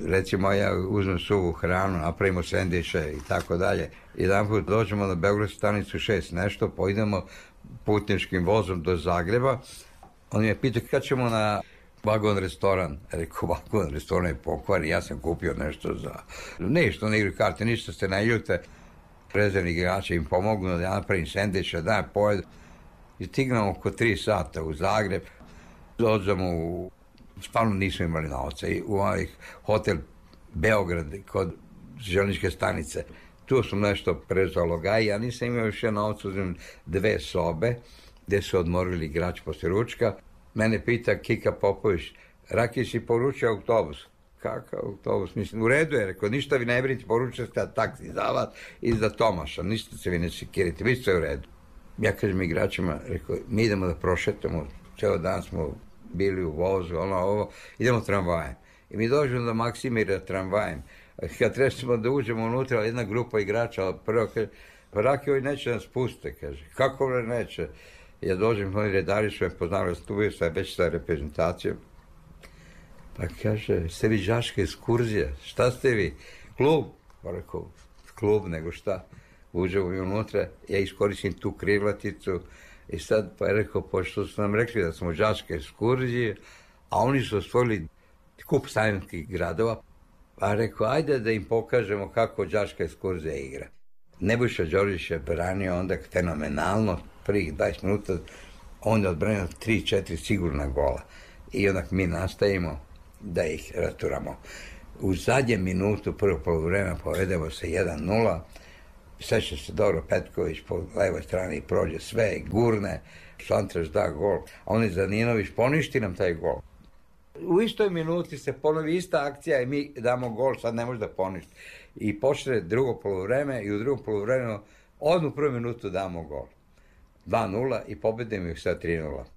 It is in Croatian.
recimo ja uzmem suvu hranu, napravimo sendviče i tako dalje. Jedan put dođemo na Beogradsku stanicu 6 nešto, pojdemo putničkim vozom do Zagreba. On je pitao kad ćemo na vagon restoran. Rekao, vagon restoran je pokvari, ja sam kupio nešto za... Ništa, ne igraju karte, ništa se ne ljute. Rezervni igrači im pomognu da ja napravim sendviče, da ja pojedu. I stignemo oko 3 sata u Zagreb. Dođemo u... Stvarno nismo imali novca. I u ovaj hotel Beograd kod željezničke stanice. Tu sam nešto prezvalo ga i ja nisam imao više novca, uzmem 2 sobe gdje su odmorili igrači poslije ručka. Mene pita Kika Popović, Raki si poručio autobus. Kakav autobus? Mislim, u redu je, rekao, ništa vi ne brinite, poručio ste taksi za vas i za Tomaša, ništa se vi ne sekirite, vi ste u redu. Ja kažem igračima, rekao, mi idemo da prošetamo, ceo dan smo bili u vozu, ovo, idemo tramvajem. I mi dođemo do Maksimira tramvajem. Kad trebamo da uđemo unutra, jedna grupa igrača, prvo kaže, pa Raki, ovi neće nas puste, kaže. Kako ne neće? Ja dođem, oni redari su me poznali, tu bio sam već sa reprezentacijom. Pa kaže, ste vi đačka ekskurzija, šta ste vi? Klub? Pa rekao, klub nego šta? Uđemo mi unutra, ja iskoristim tu krilaticu i sad pa je rekao, pošto su nam rekli da smo đačke ekskurzije, a oni su stvorili kup sajamskih gradova, pa je rekao, ajde da im pokažemo kako đačka ekskurzija igra. Nebojša Đorđević je branio onda fenomenalno, prvih 20 minuta, on je odbranio 3-4 sigurna gola. I onda mi nastavimo da ih raturamo. U zadnjem minutu prvog poluvremena povedemo se 1-0, seća se dobro, Petković po levoj strani prođe sve, gurne, Šantraš da gol, a on je Zaninović poništi nam taj gol. U istoj minuti se ponovi ista akcija i mi damo gol, sad ne može da poništi. I počne drugo poluvreme i u drugom poluvremenu odmah u prvu minutu damo gol. 2-0 i pobedimo ih sad 3-0.